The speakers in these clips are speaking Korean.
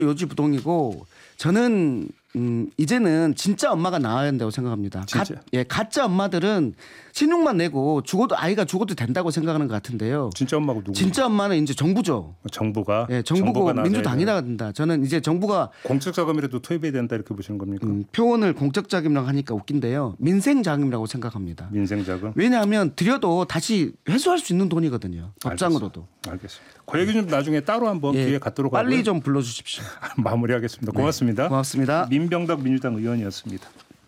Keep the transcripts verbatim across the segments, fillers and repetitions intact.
요지부동이고 저는 음, 이제는 진짜 엄마가 나와야 된다고 생각합니다. 가, 예, 가짜 엄마들은 신용만 내고 죽어도 아이가 죽어도 된다고 생각하는 것 같은데요. 진짜 엄마가 누구? 진짜 엄마는 이제 정부죠. 정부가. 예, 정부고 민주당이 나야 된다. 저는 이제 정부가 공적 자금이라도 투입해야 된다 이렇게 보시는 겁니까? 음, 표현을 공적 자금이라고 하니까 웃긴데요. 민생 자금이라고 생각합니다. 민생 자금. 왜냐하면 들여도 다시 회수할 수 있는 돈이거든요. 법장으로도. 알겠습니다. 알겠습니다. 그 얘기 좀 나중에 따로 한번 예, 기회 갖도록 하고요. 빨리 좀 불러주십시오. 마무리하겠습니다. 고맙습니다. 네, 고맙습니다. 민병덕 민주당 의원이었습니다.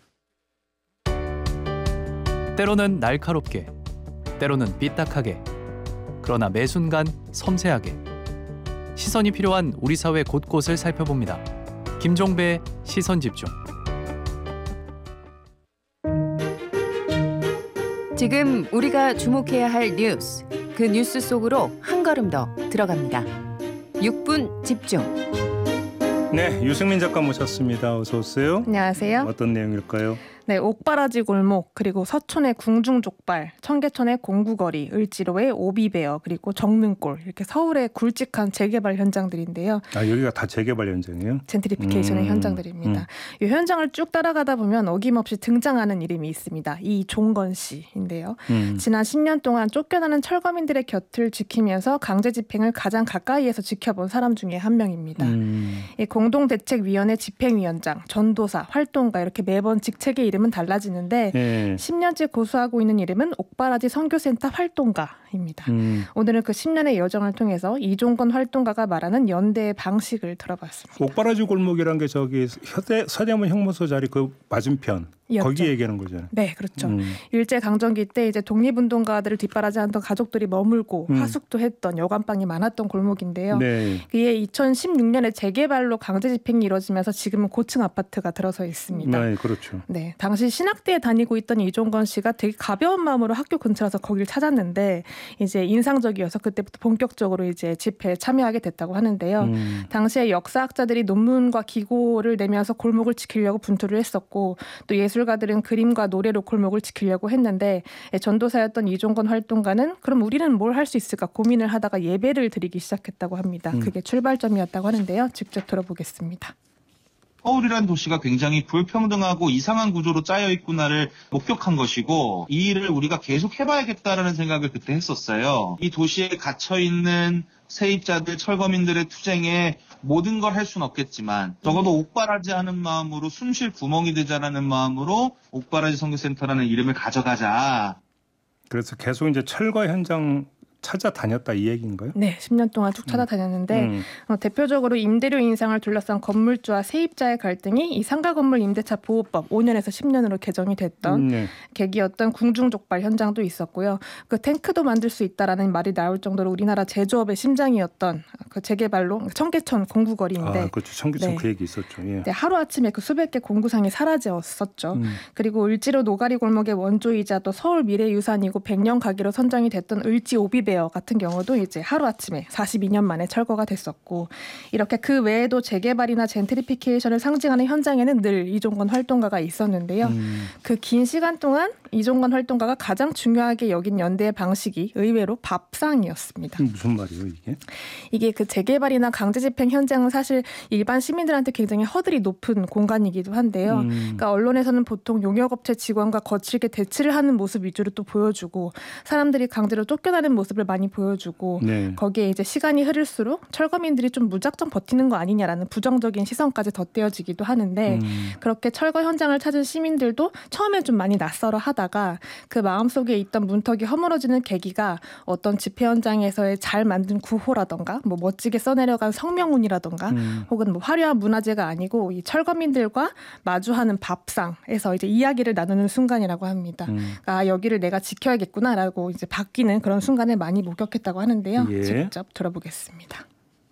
때로는 날카롭게, 때로는 삐딱하게, 그러나 매 순간 섬세하게 시선이 필요한 우리 사회 곳곳을 살펴봅니다. 김종배의 시선집중. 지금 우리가 주목해야 할 뉴스, 그 뉴스 속으로 한 걸음 더 들어갑니다. 육 분 집중. 네, 유승민 작가 모셨습니다. 어서 오세요. 안녕하세요. 어떤 내용일까요? 네, 옥바라지 골목, 그리고 서촌의 궁중족발, 청계천의 공구거리, 을지로의 오비베어, 그리고 정릉골, 이렇게 서울의 굵직한 재개발 현장들인데요. 아, 여기가 다 재개발 현장이에요? 젠트리피케이션의 음, 현장들입니다. 음. 이 현장을 쭉 따라가다 보면 어김없이 등장하는 이름이 있습니다. 이종건 씨인데요. 음. 지난 십 년 동안 쫓겨나는 철거민들의 곁을 지키면서 강제 집행을 가장 가까이에서 지켜본 사람 중에 한 명입니다. 음. 이 공동대책위원회 집행위원장, 전도사, 활동가 이렇게 매번 직책의 이름은 달라지는데 예. 십 년째 고수하고 있는 이름은 옥바라지 선교센터 활동가입니다. 음. 오늘은 그 십 년의 여정을 통해서 이종건 활동가가 말하는 연대의 방식을 들어봤습니다. 옥바라지 골목이란 게 저기 서대, 서대문 형무소 자리 그 맞은편 이었죠. 거기 얘기하는 거잖아요. 네, 그렇죠. 음. 일제 강점기 때 이제 독립운동가들을 뒷바라지하던 가족들이 머물고 음. 하숙도 했던 여관방이 많았던 골목인데요. 네. 그게 이천십육 년에 재개발로 강제 집행이 이뤄지면서 지금은 고층 아파트가 들어서 있습니다. 네, 그렇죠. 네, 당시 신학대에 다니고 있던 이종건 씨가 되게 가벼운 마음으로 학교 근처라서 거기를 찾았는데 이제 인상적이어서 그때부터 본격적으로 이제 집회에 참여하게 됐다고 하는데요. 음. 당시에 역사학자들이 논문과 기고를 내면서 골목을 지키려고 분투를 했었고 또 예술가들은 그림과 노래로 골목을 지키려고 했는데 전도사였던 이종건 활동가는 그럼 우리는 뭘 할 수 있을까 고민을 하다가 예배를 드리기 시작했다고 합니다. 음. 그게 출발점이었다고 하는데요. 직접 들어보겠습니다. 서울이라는 도시가 굉장히 불평등하고 이상한 구조로 짜여 있구나를 목격한 것이고 이 일을 우리가 계속 해봐야겠다라는 생각을 그때 했었어요. 이 도시에 갇혀있는 세입자들, 철거민들의 투쟁에 모든 걸 할 수는 없겠지만 적어도 옥바라지 하는 마음으로 숨쉴 구멍이 되자라는 마음으로 옥바라지 선교센터라는 이름을 가져가자. 그래서 계속 이제 철거 현장 찾아다녔다 이 얘기인가요? 네, 십 년 동안 쭉 찾아다녔는데 음. 어, 대표적으로 임대료 인상을 둘러싼 건물주와 세입자의 갈등이 이 상가 건물 임대차 보호법 오 년에서 십 년으로 개정이 됐던 음, 네. 계기였던 궁중족발 현장도 있었고요. 그 탱크도 만들 수 있다라는 말이 나올 정도로 우리나라 제조업의 심장이었던 그 재개발로 청계천 공구거리인데 아, 그렇죠. 청계천 네. 그 얘기 있었죠. 예. 네, 하루아침에 그 수백 개 공구상이 사라졌었죠. 음. 그리고 을지로 노가리 골목의 원조이자 또 서울 미래유산이고 백 년 가기로 선정이 됐던 을지 오비베어 같은 경우도 이제 하루아침에 사십이 년 만에 철거가 됐었고 이렇게 그 외에도 재개발이나 젠트리피케이션을 상징하는 현장에는 늘 이종건 활동가가 있었는데요. 음. 그 긴 시간 동안 이종건 활동가가 가장 중요하게 여긴 연대의 방식이 의외로 밥상이었습니다. 무슨 말이에요 이게? 이게 그 재개발이나 강제집행 현장은 사실 일반 시민들한테 굉장히 허들이 높은 공간이기도 한데요. 음. 그러니까 언론에서는 보통 용역업체 직원과 거칠게 대치를 하는 모습 위주로 또 보여주고 사람들이 강제로 쫓겨나는 모습을 많이 보여주고 네. 거기에 이제 시간이 흐를수록 철거민들이 좀 무작정 버티는 거 아니냐라는 부정적인 시선까지 덧대어지기도 하는데 음. 그렇게 철거 현장을 찾은 시민들도 처음에 좀 많이 낯설어 하다가 그 마음속에 있던 문턱이 허물어지는 계기가 어떤 집회 현장에서의 잘 만든 구호라던가 뭐 멋지게 써내려간 성명운이라던가 음. 혹은 뭐 화려한 문화재가 아니고 이 철거민들과 마주하는 밥상에서 이제 이야기를 나누는 순간이라고 합니다. 음. 그러니까 아, 여기를 내가 지켜야겠구나라고 이제 바뀌는 그런 순간을 많이 목격했다고 하는데요. 예. 직접 들어보겠습니다.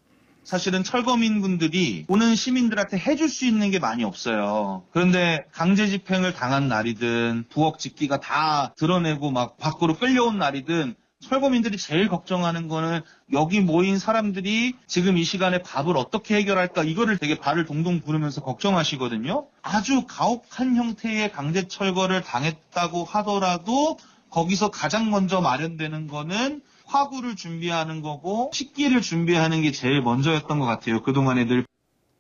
사실은 철거민분들이 오는 시민들한테 해줄 수 있는 게 많이 없어요. 그런데 강제 집행을 당한 날이든 부엌 집기가 다 드러내고 막 밖으로 끌려온 날이든 철거민들이 제일 걱정하는 거는 여기 모인 사람들이 지금 이 시간에 밥을 어떻게 해결할까 이거를 되게 발을 동동 구르면서 걱정하시거든요. 아주 가혹한 형태의 강제 철거를 당했다고 하더라도 거기서 가장 먼저 마련되는 거는 화구를 준비하는 거고 식기를 준비하는 게 제일 먼저였던 것 같아요. 그동안에 늘